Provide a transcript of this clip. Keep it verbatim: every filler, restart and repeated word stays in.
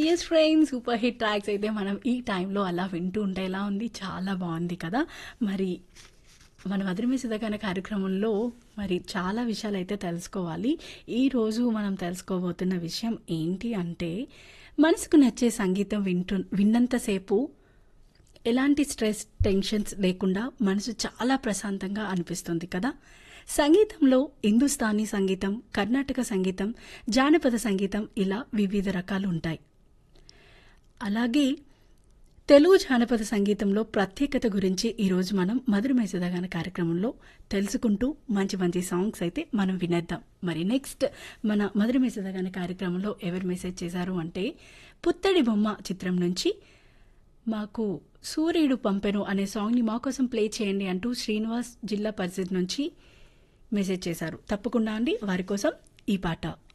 Yes friends, super hit tracks అయితే మనం ఈ టైంలో అలా వింటూ ఉంటే ఎలా ఉంది, చాలా బాగుంది కదా. మరి మన మధురిమ సుధాకరణ కార్యక్రమంలో మరి చాలా విషయాలు అయితే తెలుసుకోవాలి. ఈరోజు మనం తెలుసుకోబోతున్న విషయం ఏంటి అంటే, మనసుకు నచ్చే సంగీతం వింటు విన్నంతసేపు ఎలాంటి స్ట్రెస్, టెన్షన్స్ లేకుండా మనసు చాలా ప్రశాంతంగా అనిపిస్తుంది కదా. సంగీతంలో హిందుస్థానీ సంగీతం, కర్ణాటక సంగీతం, జానపద సంగీతం ఇలా వివిధ రకాలు ఉంటాయి. అలాగే తెలుగు జానపద సంగీతంలో ప్రత్యేకత గురించి ఈరోజు మనం మధురిమ సుధాకరణ కార్యక్రమంలో తెలుసుకుంటూ మంచి మంచి సాంగ్స్ అయితే మనం వినేద్దాం. మరి నెక్స్ట్ మన మధురిమ సుధాకరణ కార్యక్రమంలో ఎవరు మెసేజ్ చేశారు అంటే, పుత్తడి బొమ్మ చిత్రం నుంచి మాకు సూర్యుడు పంపెను అనే సాంగ్ని మా కోసం ప్లే చేయండి అంటూ శ్రీనివాస్ జిల్లా పరిషత్ నుంచి మెసేజ్ చేశారు. తప్పకుండా అండి, వారి కోసం ఈ పాట.